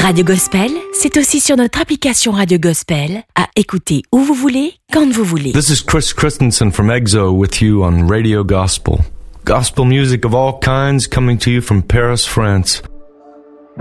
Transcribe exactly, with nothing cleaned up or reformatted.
Radio Gospel, c'est aussi sur notre application Radio Gospel, à écouter où vous voulez, quand vous voulez. This is Chris Christensen from EXO with you on Radio Gospel. Gospel music of all kinds coming to you from Paris, France.